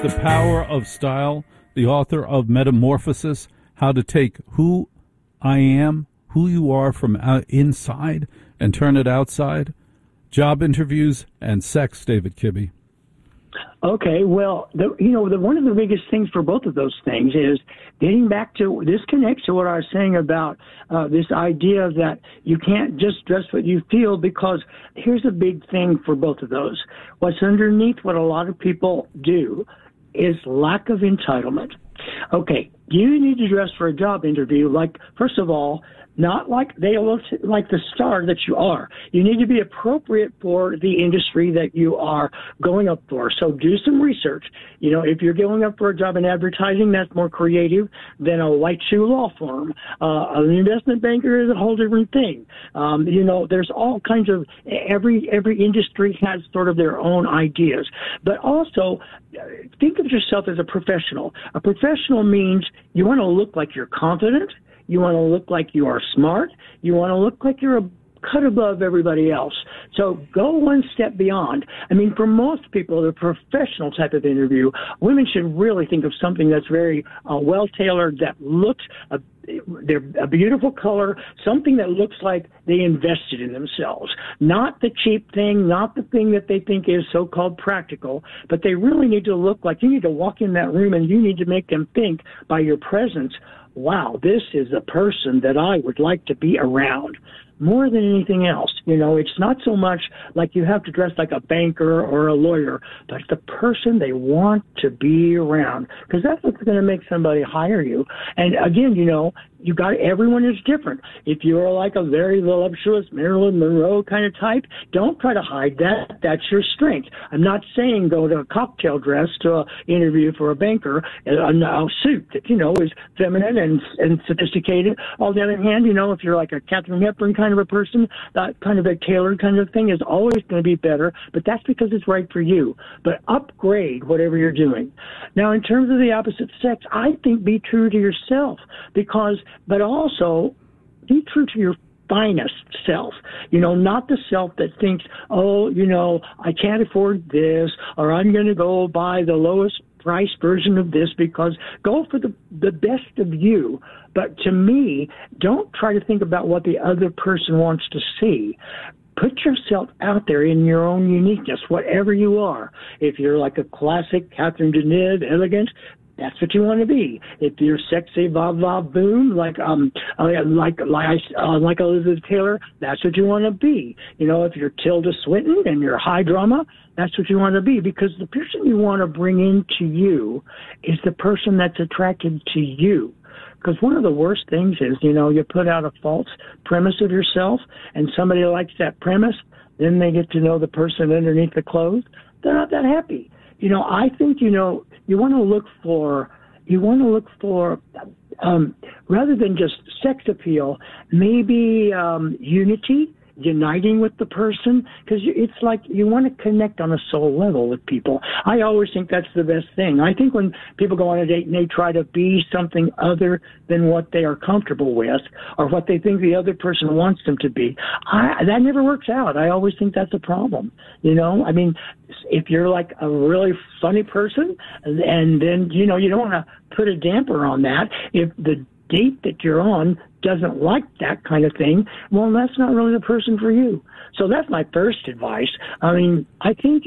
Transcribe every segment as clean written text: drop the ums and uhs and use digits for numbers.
The Power of Style, the author of Metamorphosis, How to Take Who I Am, Who You Are from Inside and Turn It Outside, Job Interviews, and Sex, David Kibbe. Okay, well, one of the biggest things for both of those things is getting back to, this connects to what I was saying about this idea that you can't just dress what you feel, because here's a big thing for both of those. What's underneath what a lot of people do is lack of entitlement. Okay, you need to dress for a job interview like, first of all, not like they look like the star that you are. You need to be appropriate for the industry that you are going up for. So do some research. You know, if you're going up for a job in advertising, that's more creative than a white shoe law firm. An investment banker is a whole different thing. There's all kinds of, every industry has sort of their own ideas. But also, think of yourself as a professional. A professional means you want to look like you're confident. You want to look like you are smart. You want to look like you're a cut above everybody else. So go one step beyond. I mean, for most people, the professional type of interview, women should really think of something that's very well-tailored, that looks they're a beautiful color, something that looks like they invested in themselves. Not the cheap thing, not the thing that they think is so-called practical, but they really need to look like, you need to walk in that room and you need to make them think by your presence, wow, this is a person that I would like to be around. More than anything else, it's not so much like you have to dress like a banker or a lawyer, but the person they want to be around, because that's what's going to make somebody hire you. And again, everyone is different. If you're like a very voluptuous Marilyn Monroe kind of type, don't try to hide that. That's your strength. I'm not saying go to a cocktail dress to an interview for a banker, a suit that, is feminine and sophisticated. On the other hand, if you're like a Katharine Hepburn kind of a person, that kind of a tailored kind of thing is always going to be better, but that's because it's right for you. But upgrade whatever you're doing. Now, in terms of the opposite sex, I think be true to yourself, but also be true to your finest self, not the self that thinks, I can't afford this, or I'm going to go buy the lowest price version of this, because go for the best of you. But to me, don't try to think about what the other person wants to see. Put yourself out there in your own uniqueness, whatever you are. If you're like a classic Catherine Deneuve, elegant, that's what you want to be. If you're sexy, blah blah boom, like Elizabeth Taylor, that's what you want to be. If you're Tilda Swinton and you're high drama, that's what you want to be, because the person you want to bring into you is the person that's attracted to you. Because one of the worst things is, you put out a false premise of yourself and somebody likes that premise, then they get to know the person underneath the clothes. They're not that happy. I think, you want to look for, rather than just sex appeal, maybe unity, uniting with the person, because it's like you want to connect on a soul level with people. I always think that's the best thing. I think when people go on a date and they try to be something other than what they are comfortable with or what they think the other person wants them to be, that never works out. I always think that's a problem. I mean, if you're like a really funny person, and then, you don't want to put a damper on that. If the date that you're on doesn't like that kind of thing, well, that's not really the person for you. So that's my first advice. I mean, I think,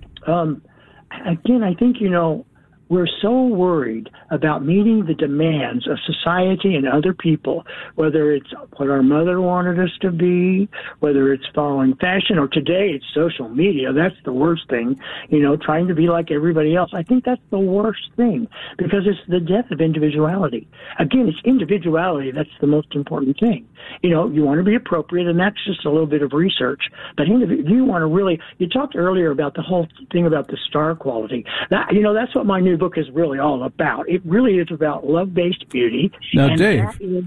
we're so worried about meeting the demands of society and other people, whether it's what our mother wanted us to be, whether it's following fashion, or today it's social media. That's the worst thing, trying to be like everybody else. I think that's the worst thing, because it's the death of individuality. Again, it's individuality that's the most important thing. You want to be appropriate, and that's just a little bit of research. But you want to really, you talked earlier about the whole thing about the star quality. That's what my new book is really all about. It really is about love-based beauty. Now, Dave,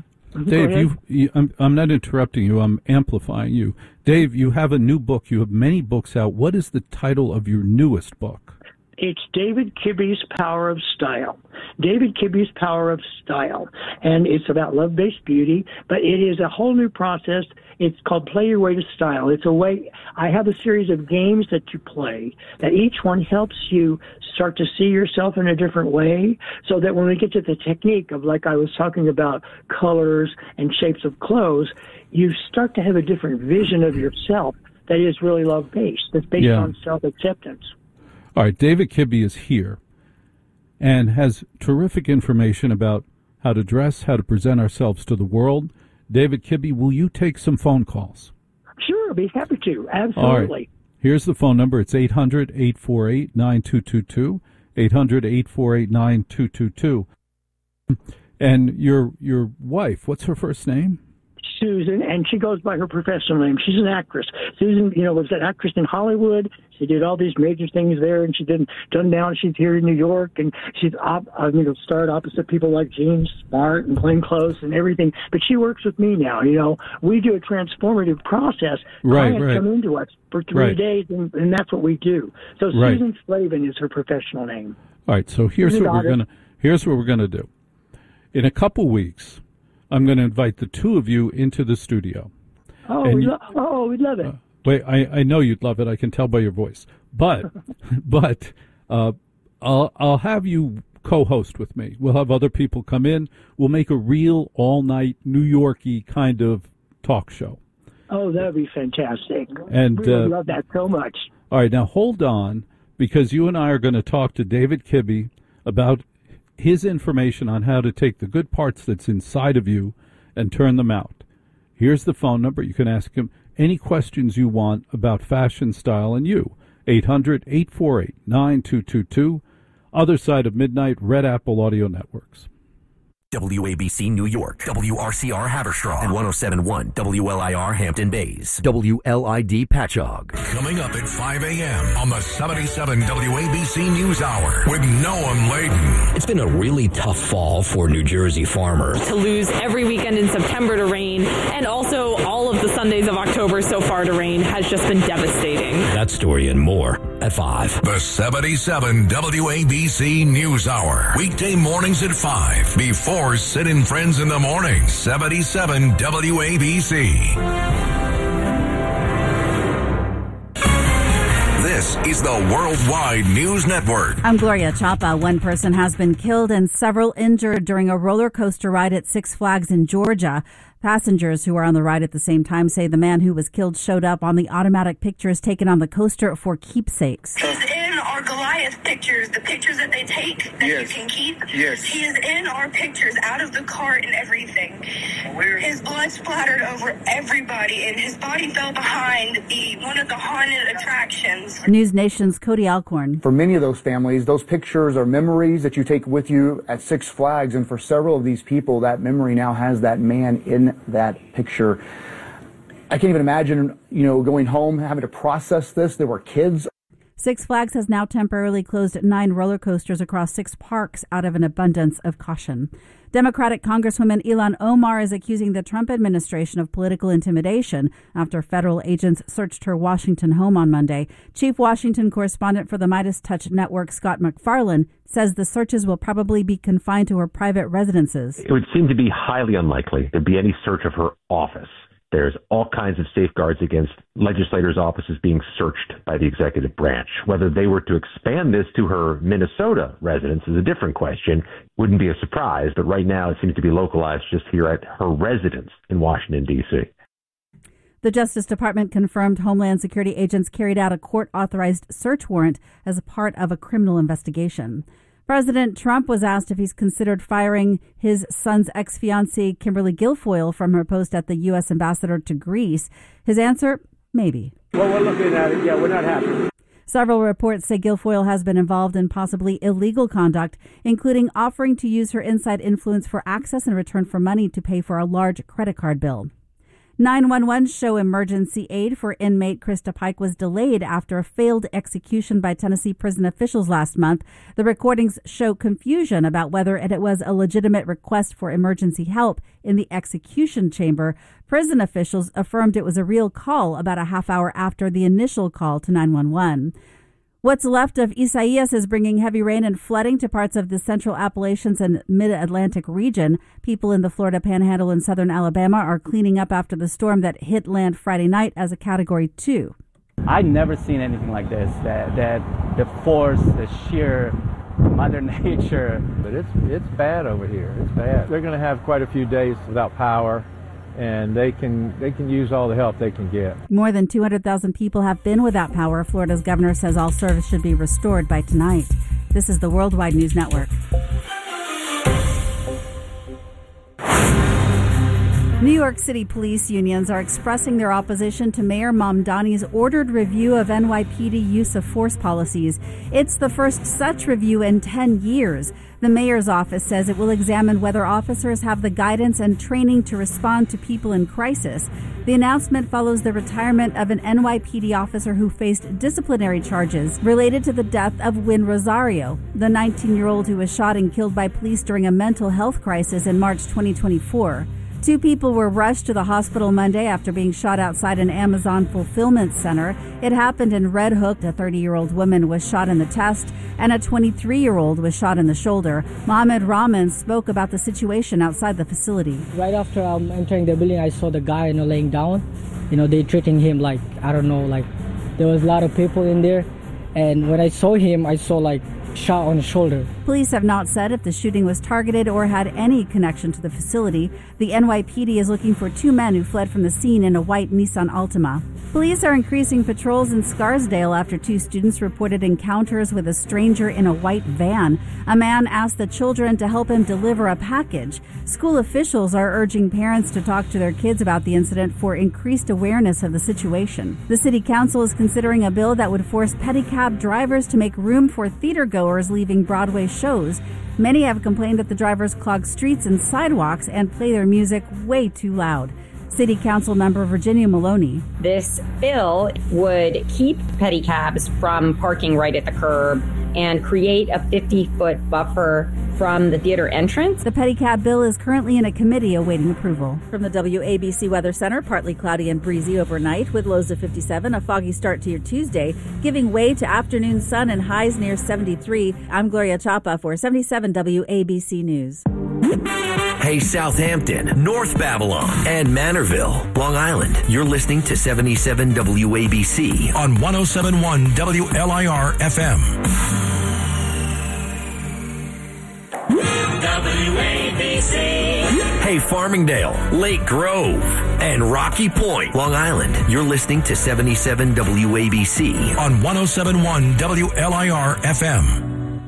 I'm not interrupting you. I'm amplifying you. Dave, you have a new book. You have many books out. What is the title of your newest book? It's David Kibbe's Power of Style. David Kibbe's Power of Style. And it's about love-based beauty, but it is a whole new process. It's called Play Your Way to Style. It's a way, I have a series of games that you play, that each one helps you start to see yourself in a different way, so that when we get to the technique of, like I was talking about, colors and shapes of clothes, you start to have a different vision of yourself that is really love-based, that's based on self-acceptance. All right, David Kibbe is here and has terrific information about how to dress, how to present ourselves to the world. David Kibbe, will you take some phone calls? Sure, I'd be happy to. Absolutely. All right. Here's the phone number. It's 800-848-9222, 800-848-9222. And your wife, what's her first name? Susan, and she goes by her professional name. She's an actress. Susan, was an actress in Hollywood. She did all these major things there, and she done now. She's here in New York, and she's starred opposite people like Gene Smart and Plainclothes and everything. But she works with me now. We do a transformative process. Clients come into us for 3 days, and that's what we do. So Susan Slavin is her professional name. All right. So here's what we're gonna do. In a couple weeks, I'm going to invite the two of you into the studio. We'd love it. Wait, I know you'd love it. I can tell by your voice. But I'll have you co-host with me. We'll have other people come in. We'll make a real all-night New York-y kind of talk show. Oh, that'd be fantastic. And we would love that so much. All right, now hold on, because you and I are going to talk to David Kibbe about his information on how to take the good parts that's inside of you and turn them out. Here's the phone number. You can ask him any questions you want about fashion, style, and you. 800-848-9222. Other Side of Midnight, Red Apple Audio Networks. WABC New York, WRCR Haverstraw, and 107.1 WLIR Hampton Bays, WLID Patchogue. Coming up at 5 a.m. on the 77 WABC News Hour with Noam Laden. It's been a really tough fall for New Jersey farmers. To lose every weekend in September to rain, and also all of the Sundays of October so far to rain, has just been devastating. That story and more at 5. The 77 WABC News Hour. Weekday mornings at 5. Before Sid and Friends in the Morning. 77 WABC. This is the Worldwide News Network. I'm Gloria Chapa. One person has been killed and several injured during a roller coaster ride at Six Flags in Georgia. Passengers who were on the ride at the same time say the man who was killed showed up on the automatic pictures taken on the coaster for keepsakes. He's in our Goliath pictures, the pictures that they take that you can keep. Yes. He is in our pictures, out of the cart and everything. His blood splattered over everybody, and his body fell behind one of the haunted attractions. News Nation's Cody Alcorn. For many of those families, those pictures are memories that you take with you at Six Flags, and for several of these people, that memory now has that man in that picture. I can't even imagine, going home, having to process this. There were kids. Six Flags has now temporarily closed 9 roller coasters across 6 parks out of an abundance of caution. Democratic Congresswoman Ilhan Omar is accusing the Trump administration of political intimidation after federal agents searched her Washington home on Monday. Chief Washington correspondent for the Midas Touch Network, Scott MacFarlane, says the searches will probably be confined to her private residences. It would seem to be highly unlikely there'd be any search of her office. There's all kinds of safeguards against legislators' offices being searched by the executive branch. Whether they were to expand this to her Minnesota residence is a different question. Wouldn't be a surprise, but right now it seems to be localized just here at her residence in Washington, D.C. The Justice Department confirmed Homeland Security agents carried out a court-authorized search warrant as a part of a criminal investigation. President Trump was asked if he's considered firing his son's ex-fiancée, Kimberly Guilfoyle, from her post at the U.S. ambassador to Greece. His answer, maybe. Well, we're looking at it. Yeah, we're not happy. Several reports say Guilfoyle has been involved in possibly illegal conduct, including offering to use her inside influence for access in return for money to pay for a large credit card bill. 911 show emergency aid for inmate Krista Pike was delayed after a failed execution by Tennessee prison officials last month. The recordings show confusion about whether it was a legitimate request for emergency help in the execution chamber. Prison officials affirmed it was a real call about a half hour after the initial call to 911. What's left of Isaias is bringing heavy rain and flooding to parts of the central Appalachians and mid-Atlantic region. People in the Florida Panhandle and southern Alabama are cleaning up after the storm that hit land Friday night as a Category 2. I've never seen anything like this, that the force, the sheer Mother Nature. But it's bad over here. It's bad. They're going to have quite a few days without power, and they can use all the help they can get. More than 200,000 people have been without power. Florida's governor says all service should be restored by tonight. This is the Worldwide News Network. New York City police unions are expressing their opposition to Mayor Mamdani's ordered review of NYPD use of force policies. It's the first such review in 10 years. The mayor's office says it will examine whether officers have the guidance and training to respond to people in crisis. The announcement follows the retirement of an NYPD officer who faced disciplinary charges related to the death of Win Rosario, the 19-year-old who was shot and killed by police during a mental health crisis in March 2024. 2 people were rushed to the hospital Monday after being shot outside an Amazon fulfillment center. It happened in Red Hook. A 30-year-old woman was shot in the chest, and a 23-year-old was shot in the shoulder. Mohamed Rahman spoke about the situation outside the facility. Right after entering the building, I saw the guy, laying down. They treating him like, I don't know, like there was a lot of people in there. And when I saw him, I saw shot on the shoulder. Police have not said if the shooting was targeted or had any connection to the facility. The NYPD is looking for 2 men who fled from the scene in a white Nissan Altima. Police are increasing patrols in Scarsdale after 2 students reported encounters with a stranger in a white van. A man asked the children to help him deliver a package. School officials are urging parents to talk to their kids about the incident for increased awareness of the situation. The city council is considering a bill that would force pedicab drivers to make room for theater-goers leaving Broadway shows. Many have complained that the drivers clog streets and sidewalks and play their music way too loud. City Council member Virginia Maloney. This bill would keep pedicabs from parking right at the curb and create a 50-foot buffer from the theater entrance. The pedicab bill is currently in a committee awaiting approval. From the WABC Weather Center, partly cloudy and breezy overnight with lows of 57, a foggy start to your Tuesday, giving way to afternoon sun and highs near 73. I'm Gloria Chapa for 77 WABC News. Hey, Southampton, North Babylon, and Manorville, Long Island. You're listening to 77 WABC on 107.1 WLIR FM. WABC. Hey, Farmingdale, Lake Grove, and Rocky Point, Long Island. You're listening to 77 WABC on 107.1 WLIR FM.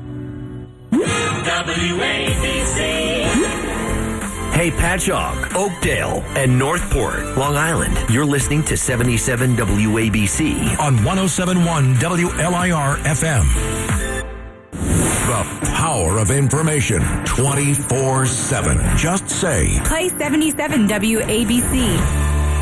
WABC. Hey, Patchogue, Oakdale, and Northport, Long Island. You're listening to 77 WABC on 107.1 WLIR FM. The power of information 24/7. Just say, play 77 WABC.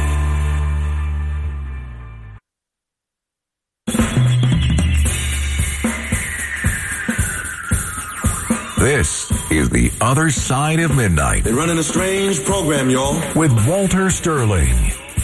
This is The Other Side of Midnight. They're running a strange program, y'all. With Walter Sterling.